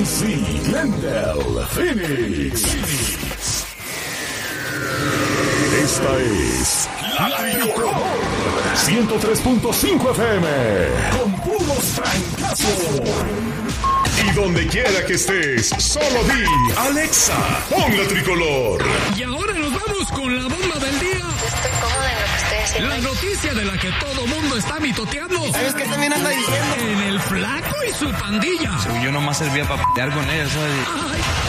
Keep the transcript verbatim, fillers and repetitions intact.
Sí, Glendale, Phoenix. Esta es La Tricolor ciento tres punto cinco F M con puros francazos. Y donde quiera que estés, solo di Alexa, pon La Tricolor. Y ahora nos vamos con la bomba del día. Estoy cómoda en lo que estoy haciendo. La noticia de la que todo mundo está mitoteando. ¿Sabes qué también anda diciendo? En el Flaco y su pandilla. Yo nomás servía para pelear con ellos, ¿sabes? Ay,